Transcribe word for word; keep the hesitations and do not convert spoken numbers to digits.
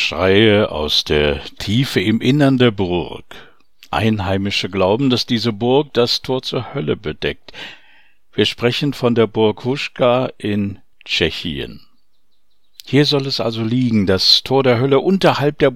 Schreie aus der Tiefe im Innern der Burg. Einheimische glauben, dass diese Burg das Tor zur Hölle bedeckt. Wir sprechen von der Burg Huška in Tschechien. Hier soll es also liegen, das Tor der Hölle unterhalb der